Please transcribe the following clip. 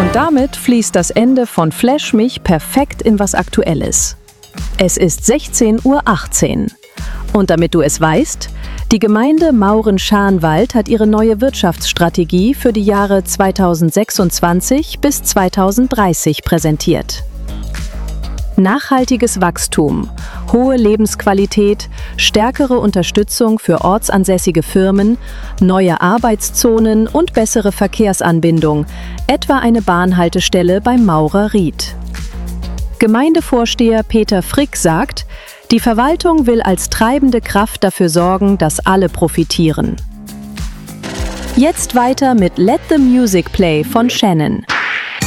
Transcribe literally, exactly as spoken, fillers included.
Und damit fließt das Ende von Flash mich perfekt in was Aktuelles. Es ist sechzehn Uhr achtzehn. Und damit du es weißt, die Gemeinde Mauren-Scharnwald hat ihre neue Wirtschaftsstrategie für die Jahre zweitausendsechsundzwanzig bis zweitausenddreißig präsentiert. Nachhaltiges Wachstum, hohe Lebensqualität, stärkere Unterstützung für ortsansässige Firmen, neue Arbeitszonen und bessere Verkehrsanbindung, etwa eine Bahnhaltestelle beim Maurer Ried. Gemeindevorsteher Peter Frick sagt, die Verwaltung will als treibende Kraft dafür sorgen, dass alle profitieren. Jetzt weiter mit Let the Music Play von Shannon.